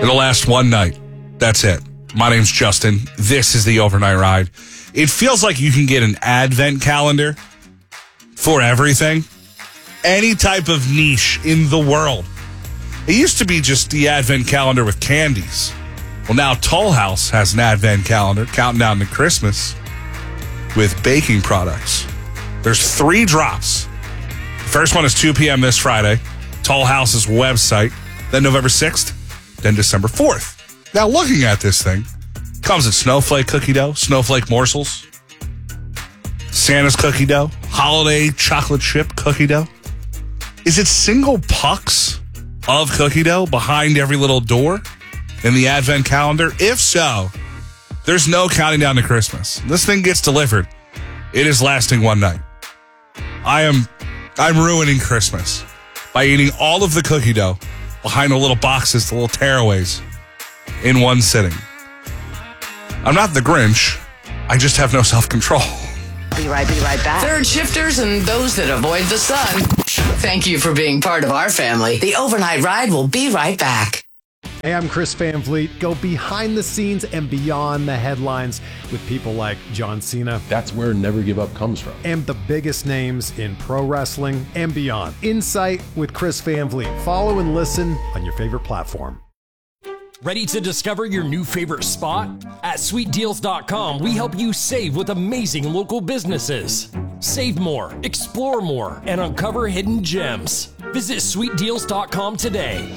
It'll last one night. That's it. My name's Justin. This is the Overnight Ride. It feels like you can get an advent calendar for everything. Any type of niche in the world. It used to be just the advent calendar with candies. Well, now Toll House has an advent calendar counting down to Christmas with baking products. There's 3 drops. The first one is 2 p.m. this Friday. Toll House's website. Then November 6th. Then December 4th. Now, looking at this thing, comes in snowflake cookie dough, snowflake morsels, Santa's cookie dough, holiday chocolate chip cookie dough. Is it single pucks of cookie dough behind every little door in the advent calendar? If so, there's no counting down to Christmas. This thing gets delivered. It is lasting one night. I'm ruining Christmas by eating all of the cookie dough behind the little boxes, the little tearaways, in one sitting. I'm not the Grinch. I just have no self-control. Be right back. Third shifters and those that avoid the sun. Thank you for being part of our family. The Overnight Ride will be right back. Hey, I'm Chris Van Vliet. Go behind the scenes and beyond the headlines with people like John Cena. That's where Never Give Up comes from. And the biggest names in pro wrestling and beyond. Insight with Chris Van Vliet. Follow and listen on your favorite platform. Ready to discover your new favorite spot? At sweetdeals.com, we help you save with amazing local businesses. Save more, explore more, and uncover hidden gems. Visit sweetdeals.com today.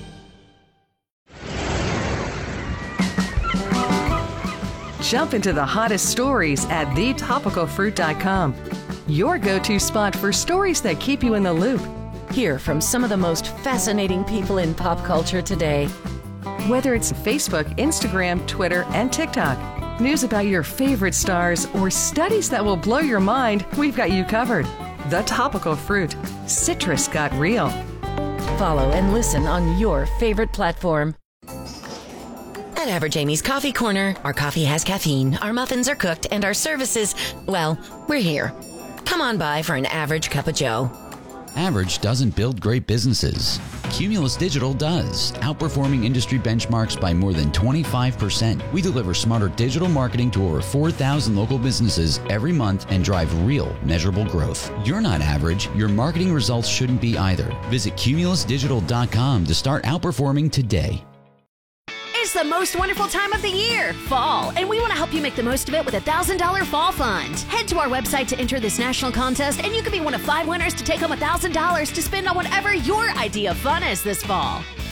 Jump into the hottest stories at thetopicalfruit.com. Your go-to spot for stories that keep you in the loop. Hear from some of the most fascinating people in pop culture today. Whether it's Facebook, Instagram, Twitter, and TikTok, news about your favorite stars, or studies that will blow your mind, we've got you covered. The Topical Fruit. Citrus got real. Follow and listen on your favorite platform. At Average Amy's Coffee Corner, our coffee has caffeine, our muffins are cooked, and our services, well, we're here. Come on by for an average cup of joe. Average doesn't build great businesses. Cumulus Digital does, outperforming industry benchmarks by more than 25%. We deliver smarter digital marketing to over 4,000 local businesses every month and drive real, measurable growth. You're not average. Your marketing results shouldn't be either. Visit cumulusdigital.com to start outperforming today. It's the most wonderful time of the year, fall, and we want to help you make the most of it with a $1,000 fall fund. Head to our website to enter this national contest, and you could be one of 5 winners to take home $1,000 to spend on whatever your idea of fun is this fall.